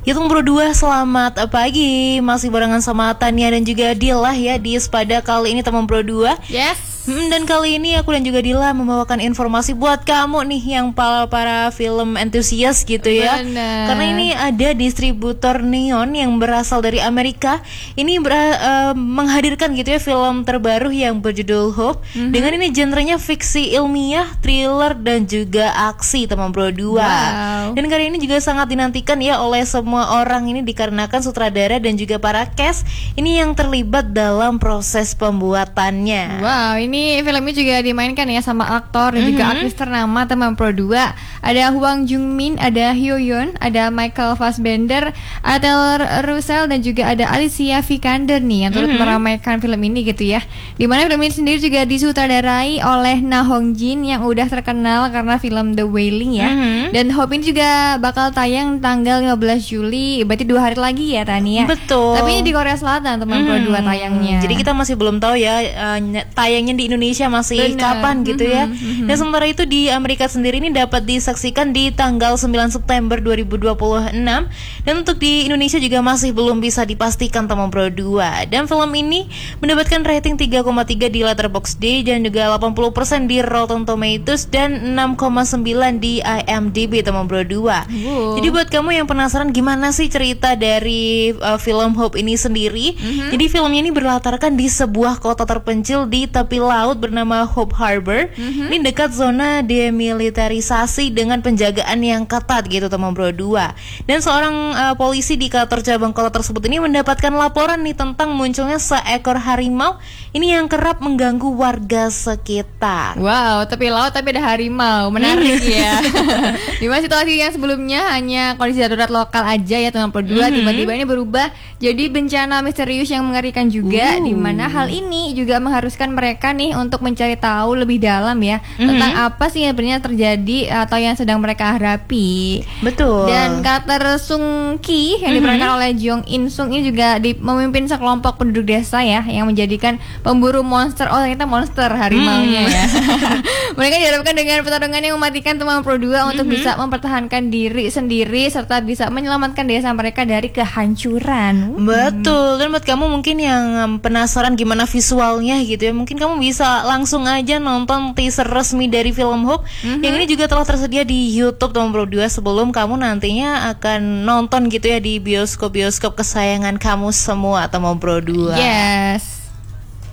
Hitung berdua, selamat pagi. Masih barengan sama Tania dan juga Dila ya di Sepada kali ini teman berdua. Yes. Dan kali ini aku dan juga Dila membawakan informasi buat kamu nih yang para film entusias gitu ya. Bener. Karena ini ada distributor neon yang berasal dari Amerika. Ini menghadirkan gitu ya film terbaru yang berjudul Hope. Dengan ini genrenya fiksi ilmiah, thriller dan juga aksi teman berdua. Wow. Dan kali ini juga sangat dinantikan ya oleh semua orang ini dikarenakan sutradara dan juga para cast ini yang terlibat dalam proses pembuatannya. Wow, ini filmnya juga dimainkan ya sama aktor dan juga aktris ternama teman Pro 2. Ada Hwang Jung-min, ada Hyo Yeon, ada Michael Fassbender, ada Taylor Russell dan juga ada Alicia Vikander nih yang turut meramaikan film ini gitu ya. Dimana film ini sendiri juga disutradarai oleh Na Hong Jin yang udah terkenal karena film The Wailing ya. Dan Hope ini juga bakal tayang tanggal 15 Juli, berarti 2 hari lagi ya Tania. Betul. Tapi ini di Korea Selatan teman Pro 2 tayangnya. Jadi kita masih belum tahu ya tayangnya di Indonesia masih kapan gitu ya. Dan sementara itu di Amerika sendiri ini dapat disaksikan di tanggal 9 September 2026. Dan untuk di Indonesia juga masih belum bisa dipastikan teman Pro 2. Dan film ini mendapatkan rating 3,3 di Letterboxd dan juga 80% di Rotten Tomatoes dan 6,9 di IMDb teman Pro 2. Jadi buat kamu yang penasaran gimana sih cerita dari film Hope ini sendiri, jadi filmnya ini berlatarkan di sebuah kota terpencil di tepi laut bernama Hope Harbor. Ini dekat zona demilitarisasi dengan penjagaan yang ketat gitu teman Bro 2. Dan seorang polisi di kantor cabang kota tersebut ini mendapatkan laporan nih tentang munculnya seekor harimau ini yang kerap mengganggu warga sekitar. Wow, tepi laut tapi ada harimau, menarik ya. Di mana situasi yang sebelumnya hanya kondisi darurat lokal aja ya teman Pro 2, tiba-tiba ini berubah jadi bencana misterius yang mengerikan juga. Di mana hal ini juga mengharuskan mereka nih untuk mencari tahu lebih dalam ya tentang apa sih yang sebenarnya terjadi atau yang sedang mereka hadapi. Betul. Dan karakter Sung Ki yang diperankan oleh Jong In Sung ini juga memimpin sekelompok penduduk desa ya yang menjadikan pemburu monster. Oh ternyata monster harimaunya ya. Mereka dihadapkan dengan pertarungan yang mematikan teman Pro 2 untuk bisa mempertahankan diri sendiri serta bisa menyelamatkan desa mereka dari kehancuran. Betul. Dan buat kamu mungkin yang penasaran gimana visualnya gitu ya, mungkin kamu bisa langsung aja nonton teaser resmi dari film Hope. Yang ini juga telah tersedia di YouTube teman Pro 2 sebelum kamu nantinya akan nonton gitu ya di bioskop-bioskop kesayangan kamu semua teman Pro 2. Yes.